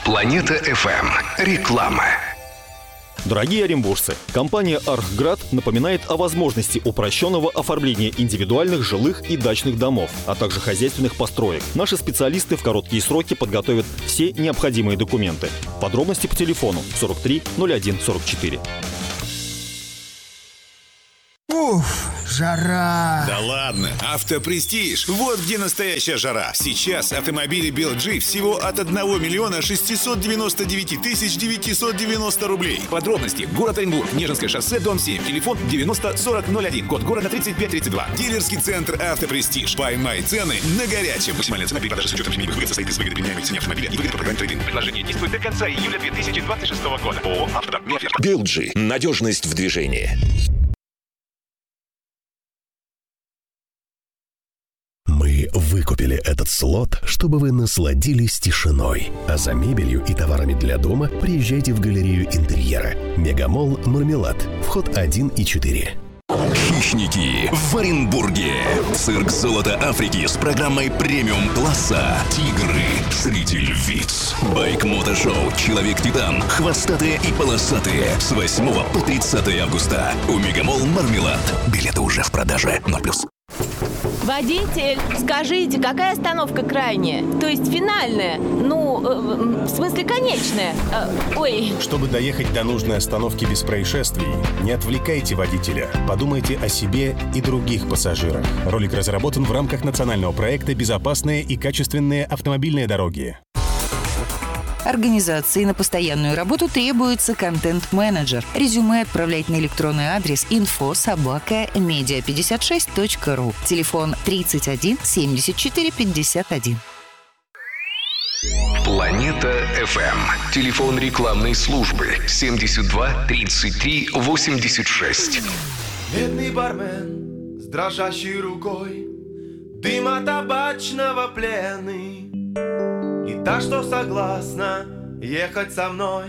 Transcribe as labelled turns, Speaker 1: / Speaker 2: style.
Speaker 1: Планета FM. Реклама.
Speaker 2: Дорогие оренбуржцы, компания «Архград» напоминает о возможности упрощенного оформления индивидуальных жилых и дачных домов, а также хозяйственных построек. Наши специалисты в короткие сроки подготовят все необходимые документы. Подробности по телефону 43 01 44.
Speaker 3: Уф, жара!
Speaker 4: Да ладно, Автопрестиж. Вот где настоящая жара. Сейчас автомобили BLG всего от 1 миллиона 699 тысяч 990 рублей. Подробности: город Оренбург, Нежинское шоссе, дом 7, телефон 90 40 01, код города 3532. Дилерский центр Автопрестиж. Поймай цены на горячем. Максимальная цена при продаже с учетом применимых выгод состоит из выгоды применяемой цене автомобиля и выгоды по программе трейд-ин. Предложение действует до конца июля 2026 года. ООО «Автодом».
Speaker 5: BLG. Надежность в движении.
Speaker 6: Мы выкупили этот слот, чтобы вы насладились тишиной. А за мебелью и товарами для дома приезжайте в галерею интерьера. Мегамолл «Мармелад». Вход 1 и 4.
Speaker 5: Хищники в Оренбурге. Цирк «Золото Африки» с программой премиум-класса. Тигры среди львиц. Байк-мотошоу «Человек-титан». Хвостатые и полосатые. С 8 по 30 августа. У Мегамолл «Мармелад». Билеты уже в продаже. 0+.
Speaker 7: Водитель, скажите, какая остановка крайняя? То есть финальная? В смысле конечная?
Speaker 8: Чтобы доехать до нужной остановки без происшествий, не отвлекайте водителя. Подумайте о себе и других пассажирах. Ролик разработан в рамках национального проекта «Безопасные и качественные автомобильные дороги».
Speaker 9: Организации на постоянную работу требуется контент-менеджер. Резюме отправлять на электронный адрес info@media56.ru. Телефон 31 74 51.
Speaker 1: Планета FM. Телефон рекламной службы 72 33 86.
Speaker 10: Бедный бармен с дрожащей рукой, дыма табачного пленный, и та, что согласна ехать со мной.